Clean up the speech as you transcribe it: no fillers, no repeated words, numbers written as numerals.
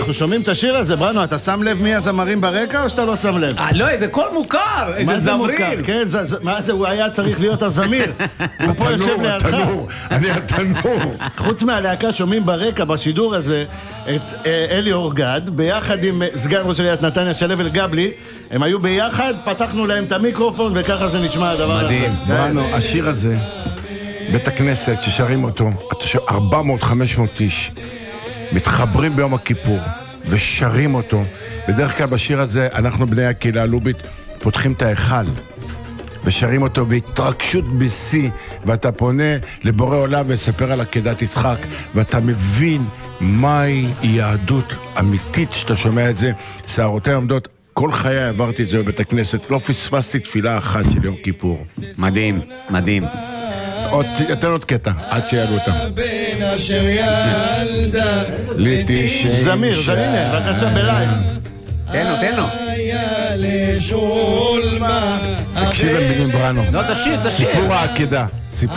אנחנו שומעים את השיר הזה, ברנו, אתה שם לב מי הזמרים ברקע או שאתה לא שם לב? לא, איזה קול מוכר, איזה זמריר. כן, מה זה, הוא היה צריך להיות הזמיר. הוא פה יושב לידך. אני התנור. חוץ מהלהקה שומעים ברקע בשידור הזה את אלי אורגד, ביחד עם סגן ראש עיריית נתניה שלו אלגבלי, הם היו ביחד, פתחנו להם את המיקרופון וככה זה נשמע הדבר הזה. מדהים. ברנו, השיר הזה, בית הכנסת ששרים אותו, 400-500 איש, מתחברים ביום הכיפור ושרים אותו. בדרך כלל בשיר הזה אנחנו בני הקהילה הלובית פותחים את ההיכל ושרים אותו בהתרגשות בשיא, ואתה פונה לבורא עולם ולספר על עקדת יצחק, ואתה מבין מהי יהדות אמיתית שאתה שומע את זה. שערותיי עומדות, כל חיי עברתי את זה בבית הכנסת, לא פספסתי תפילה אחת של יום כיפור. מדהים, מדהים. תן עוד קטע, עד שיעלו אותם. זמיר, הנה, בבקשה בלייב. תן לו. תקשיב למילים ברנו. לא, תשאיר. סיפור העקדה.